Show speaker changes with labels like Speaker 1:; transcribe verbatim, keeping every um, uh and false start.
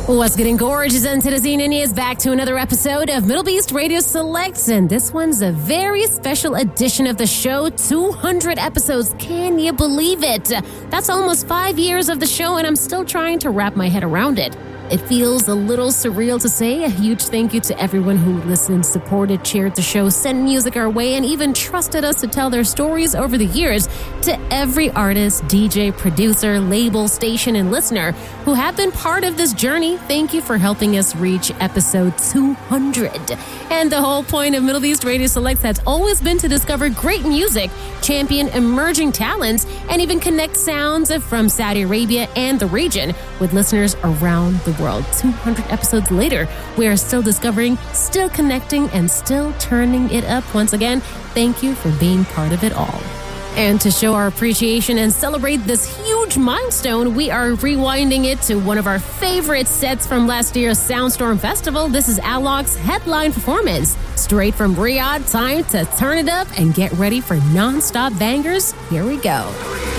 Speaker 1: What's getting gorgeous and Teresina is back to another episode of Middle Beast Radio Selects, and this one's a very special edition of the show. two hundred episodes, can you believe it? That's almost five years of the show, and I'm still trying to wrap my head around it. It feels a little surreal to say. A huge thank you to everyone who listened, supported, shared the show, sent music our way, and even trusted us to tell their stories over the years. To every artist, D J, producer, label, station, and listener who have been part of this journey, thank you for helping us reach episode two hundred. And the whole point of Middle East Radio Selects has always been to discover great music, champion emerging talents, and even connect sounds from Saudi Arabia and the region with listeners around the world. two hundred episodes later, we are still discovering, still connecting, and still turning it up. Once again, thank you for being part of it all. And to show our appreciation and celebrate this huge milestone, we are rewinding it to one of our favorite sets from last year's Soundstorm Festival. This is Alok's headline performance. Straight from Riyadh, time to turn it up and get ready for non-stop bangers. Here we go.